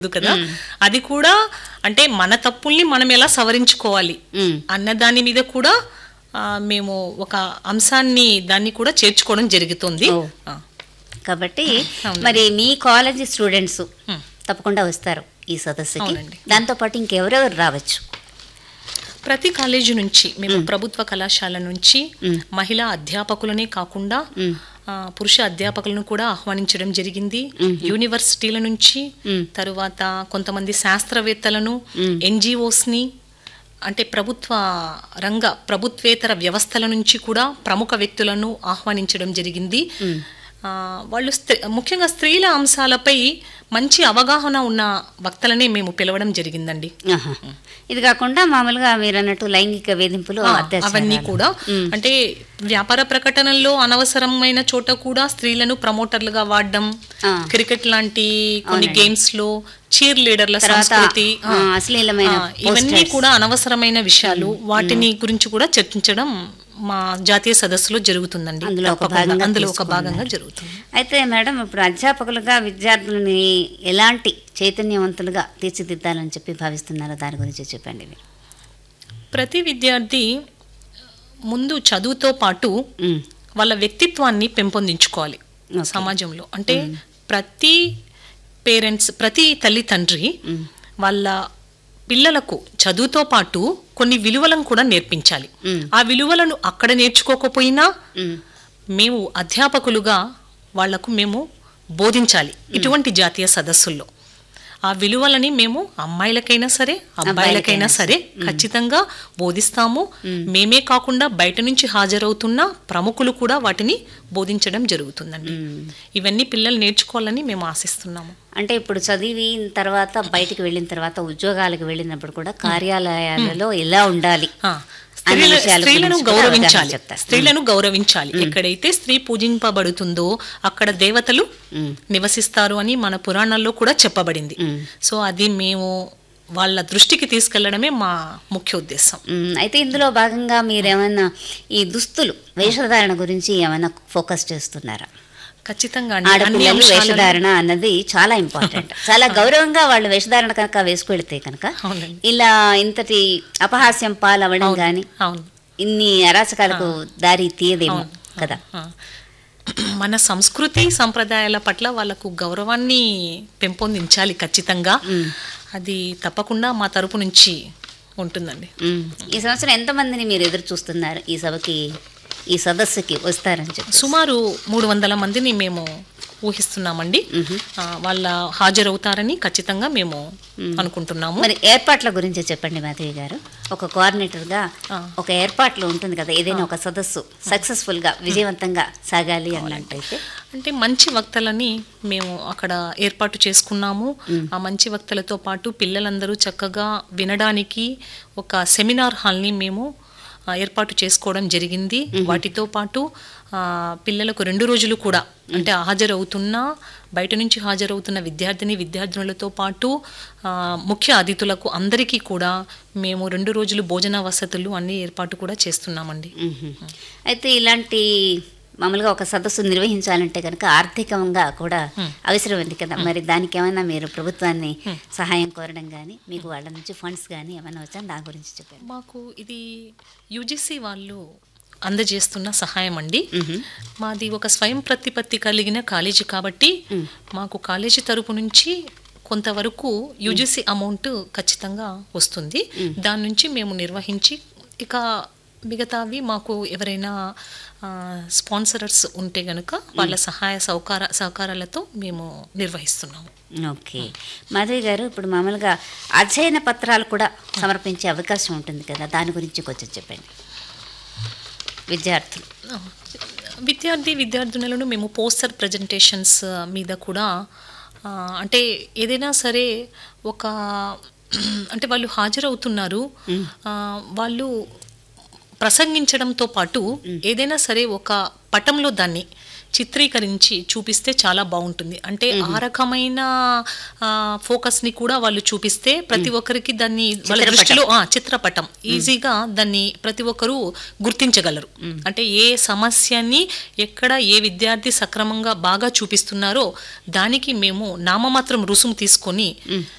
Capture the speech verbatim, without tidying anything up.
కదా. అది కూడా అంటే మన తప్పుల్ని మనం ఎలా సవరించుకోవాలి అన్న దాని మీద కూడా మేము ఒక అంశాన్ని దాన్ని కూడా చేర్చుకోవడం జరుగుతుంది. కాబట్టి మరి మీ కాలేజీ స్టూడెంట్స్ తప్పకుండా వస్తారు ఈ సదస్సుకి. దాంతో పాటు ఇంకెవరెవరు రావచ్చు? ప్రతి కాలేజీ నుంచి మేము ప్రభుత్వ కళాశాల నుంచి మహిళా అధ్యాపకులనే కాకుండా పురుష అధ్యాపకులను కూడా ఆహ్వానించడం జరిగింది. యూనివర్సిటీల నుంచి, తరువాత కొంతమంది శాస్త్రవేత్తలను, ఎన్జిఓస్ ని, అంటే ప్రభుత్వ రంగ ప్రభుత్వేతర వ్యవస్థల నుంచి కూడా ప్రముఖ వ్యక్తులను ఆహ్వానించడం జరిగింది. వాళ్ళు స్త్రీ ముఖ్యంగా స్త్రీల అంశాలపై మంచి అవగాహన ఉన్న వక్తలనే మేము పిలవడం జరిగిందండి. ఇది కాకుండా మామూలుగా మీరు అన్నట్టు లైంగిక వేధింపులు అవన్నీ కూడా, అంటే వ్యాపార ప్రకటనల్లో అనవసరమైన చోట కూడా స్త్రీలను ప్రమోటర్లుగా వాడడం, క్రికెట్ లాంటి కొన్ని గేమ్స్ లో చీర్ లీడర్ల సంస్కృతి, ఇవన్నీ కూడా అనవసరమైన విషయాలు. వాటిని గురించి కూడా చర్చించడం మా జాతీయ సదస్సులో జరుగుతుందండి. అందులో ఒక భాగంగా అందులో ఒక భాగంగా జరుగుతుంది. అయితే మేడం, ఇప్పుడు అధ్యాపకులుగా విద్యార్థులని ఎలాంటి చైతన్యవంతులుగా తీర్చిదిద్దాలని చెప్పి భావిస్తున్నారో దాని గురించి చెప్పండి. ప్రతి విద్యార్థి ముందు చదువుతో పాటు వాళ్ళ వ్యక్తిత్వాన్ని పెంపొందించుకోవాలి సమాజంలో. అంటే ప్రతి పేరెంట్స్, ప్రతి తల్లి తండ్రి వాళ్ళ పిల్లలకు చదువుతో పాటు కొన్ని విలువలను కూడా నేర్పించాలి. ఆ విలువలను అక్కడ నేర్చుకోకపోయినా మేము అధ్యాపకులుగా వాళ్లకు మేము బోధించాలి. ఇటువంటి జాతీయ సదస్సుల్లో ఆ విలువలని మేము అమ్మాయిలకైనా సరే అబ్బాయిలకైనా సరే ఖచ్చితంగా బోధిస్తాము. మేమే కాకుండా బయట నుంచి హాజరవుతున్న ప్రముఖులు కూడా వాటిని బోధించడం జరుగుతుందండి. ఇవన్నీ పిల్లలు నేర్చుకోవాలని మేము ఆశిస్తున్నాము. అంటే ఇప్పుడు చదివిన తర్వాత బయటికి వెళ్ళిన తర్వాత ఉద్యోగాలకు వెళ్ళినప్పుడు కూడా కార్యాలయాలలో ఎలా ఉండాలి, స్త్రీలను గౌరవించాలి స్త్రీలను గౌరవించాలి ఎక్కడైతే స్త్రీ పూజింపబడుతుందో అక్కడ దేవతలు నివసిస్తారు అని మన పురాణాల్లో కూడా చెప్పబడింది. సో అది మేము వాళ్ళ దృష్టికి తీసుకెళ్లడమే మా ముఖ్య ఉద్దేశం. అయితే ఇందులో భాగంగా మీరేమైనా ఈ దుస్తులు, వేషధారణ గురించి ఏమైనా ఫోకస్ చేస్తున్నారా? ఖచ్చితంగా ఆడపిల్లలు వేషధారణ అన్నది చాలా ఇంపార్టెంట్. చాలా గౌరవంగా వాళ్ళు వేషధారణ కనుక వేసుకెళ్తే కనుక ఇలా ఇంతటి అపహాస్యం పాలవడం గాని ఇన్ని అరాచకాలకు దారి తీయదేమో కదా. మన సంస్కృతి సంప్రదాయాల పట్ల వాళ్ళకు గౌరవాన్ని పెంపొందించాలి ఖచ్చితంగా. అది తప్పకుండా మా తరపు నుంచి ఉంటుందండి. ఈ సంవత్సరం ఎంతమందిని మీరు ఎదురు చూస్తున్నారు ఈ సభకి, ఈ సదస్సుకి వస్తారని చెప్పి? సుమారు మూడు వందల మందిని మేము ఊహిస్తున్నామండి. వాళ్ళ హాజరవుతారని ఖచ్చితంగా మేము అనుకుంటున్నాము. మరి ఏర్పాట్ల గురించి చెప్పండి మాధవి గారు. ఒక కోఆర్డినేటర్గా ఒక ఏర్పాట్లు ఉంటుంది కదా, ఏదైనా ఒక సదస్సు సక్సెస్ఫుల్గా విజయవంతంగా సాగాలి అన్నట్టయితే? అంటే మంచి వక్తలని మేము అక్కడ ఏర్పాటు చేసుకున్నాము. ఆ మంచి వక్తలతో పాటు పిల్లలందరూ చక్కగా వినడానికి ఒక సెమినార్ హాల్ని మేము ఏర్పాటు చేసుకోవడం జరిగింది. వాటితో పాటు పిల్లలకు రెండు రోజులు కూడా అంటే హాజరవుతున్న బయట నుంచి హాజరవుతున్న విద్యార్థిని విద్యార్థినులతో పాటు ముఖ్య అతిథులకు అందరికీ కూడా మేము రెండు రోజులు భోజన వసతులు అన్ని ఏర్పాటు కూడా చేస్తున్నామండి. అయితే ఇలాంటి మామూలుగా ఒక సదస్సు నిర్వహించాలంటే కనుక ఆర్థికంగా కూడా అవసరమైంది కదా, మరి దానికి ఏమైనా మీరు ప్రభుత్వాన్ని సహాయం కోరడం కానీ మీకు వాళ్ళ నుంచి ఫండ్స్ కానీ ఏమైనా వచ్చా? దాని గురించి చెప్పండి. మాకు ఇది యూజీసీ వాళ్ళు అందజేస్తున్న సహాయం అండి. మాది ఒక స్వయం ప్రతిపత్తి కలిగిన కాలేజీ కాబట్టి మాకు కాలేజీ తరపు నుంచి కొంతవరకు యూజీసీ అమౌంట్ ఖచ్చితంగా వస్తుంది. దాని నుంచి మేము నిర్వహించి, ఇక మిగతావి మాకు ఎవరైనా స్పాన్సరర్స్ ఉంటే గనుక వాళ్ళ సహాయ సహకార సహకారాలతో మేము నిర్వహిస్తున్నాము. ఓకే మాధవి గారు, ఇప్పుడు మామూలుగా అధ్యయన పత్రాలు కూడా సమర్పించే అవకాశం ఉంటుంది కదా, దాని గురించి కొంచెం చెప్పండి. విద్యార్థులు విద్యార్థి విద్యార్థినులను మేము పోస్టర్ ప్రజెంటేషన్స్ మీద కూడా అంటే ఏదైనా సరే ఒక అంటే వాళ్ళు హాజరవుతున్నారు, వాళ్ళు ప్రసంగించడంతో పాటు ఏదైనా సరే ఒక పటంలో దాన్ని చిత్రీకరించి చూపిస్తే చాలా బాగుంటుంది. అంటే ఆ రకమైన ఫోకస్ ని కూడా వాళ్ళు చూపిస్తే ప్రతి ఒక్కరికి దాన్ని వాళ్ళ దృష్టిలో ఆ చిత్రపటం ఈజీగా దాన్ని ప్రతి ఒక్కరూ గుర్తించగలరు. అంటే ఏ సమస్యని ఎక్కడ ఏ విద్యార్థి సక్రమంగా బాగా చూపిస్తున్నారో దానికి మేము నామమాత్రం రుసుము తీసుకొని